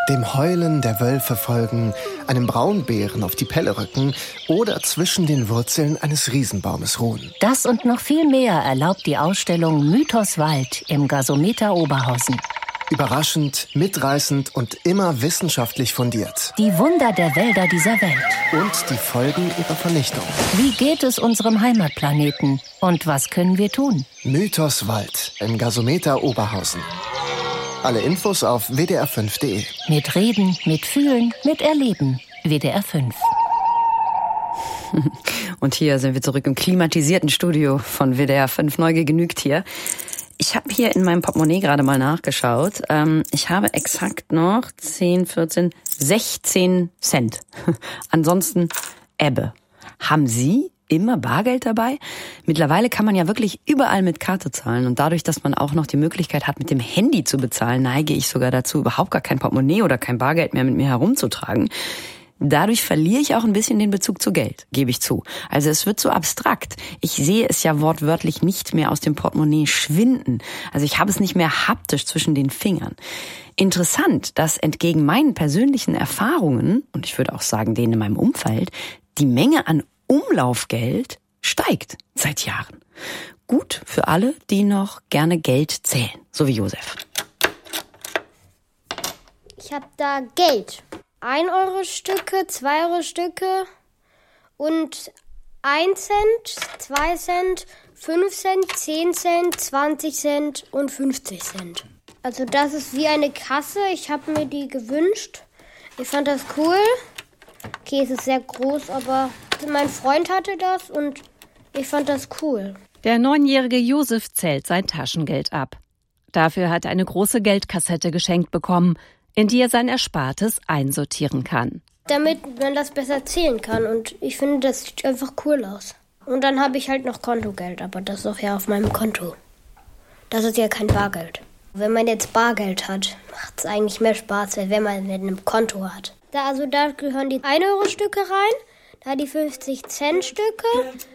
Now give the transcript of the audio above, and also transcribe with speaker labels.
Speaker 1: dem Heulen der Wölfe folgen, einem Braunbären auf die Pelle rücken oder zwischen den Wurzeln eines Riesenbaumes ruhen.
Speaker 2: Das und noch viel mehr erlaubt die Ausstellung Mythos Wald im Gasometer Oberhausen.
Speaker 1: Überraschend, mitreißend und immer wissenschaftlich fundiert.
Speaker 2: Die Wunder der Wälder dieser Welt.
Speaker 1: Und die Folgen ihrer Vernichtung.
Speaker 2: Wie geht es unserem Heimatplaneten? Und was können wir tun?
Speaker 1: Mythos Wald im Gasometer Oberhausen. Alle Infos auf wdr5.de.
Speaker 2: Mit Reden, mit Fühlen, mit Erleben. WDR 5.
Speaker 3: Und hier sind wir zurück im klimatisierten Studio von WDR 5. Neugier genügt hier. Ich habe hier in meinem Portemonnaie gerade mal nachgeschaut. Ich habe exakt noch 10, 14, 16 Cent. Ansonsten Ebbe. Haben Sie immer Bargeld dabei? Mittlerweile kann man ja wirklich überall mit Karte zahlen. Und dadurch, dass man auch noch die Möglichkeit hat, mit dem Handy zu bezahlen, neige ich sogar dazu, überhaupt gar kein Portemonnaie oder kein Bargeld mehr mit mir herumzutragen. Dadurch verliere ich auch ein bisschen den Bezug zu Geld, gebe ich zu. Also es wird so abstrakt. Ich sehe es ja wortwörtlich nicht mehr aus dem Portemonnaie schwinden. Also ich habe es nicht mehr haptisch zwischen den Fingern. Interessant, dass entgegen meinen persönlichen Erfahrungen, und ich würde auch sagen denen in meinem Umfeld, die Menge an Umlaufgeld steigt seit Jahren. Gut für alle, die noch gerne Geld zählen, so wie Josef.
Speaker 4: Ich habe da Geld. 1-Euro-Stücke, 2-Euro-Stücke und 1 Cent, 2 Cent, 5 Cent, 10 Cent, 20 Cent und 50 Cent. Also das ist wie eine Kasse. Ich habe mir die gewünscht. Ich fand das cool. Okay, es ist sehr groß, aber mein Freund hatte das und ich fand das cool.
Speaker 5: Der 9-jährige Josef zählt sein Taschengeld ab. Dafür hat er eine große Geldkassette geschenkt bekommen, in die er sein Erspartes einsortieren kann.
Speaker 4: Damit man das besser zählen kann und ich finde, das sieht einfach cool aus. Und dann habe ich halt noch Kontogeld, aber das ist auch ja auf meinem Konto. Das ist ja kein Bargeld. Wenn man jetzt Bargeld hat, macht es eigentlich mehr Spaß, als wenn man mit einem Konto hat. Da gehören die 1-Euro-Stücke rein, da die 50-Cent-Stücke,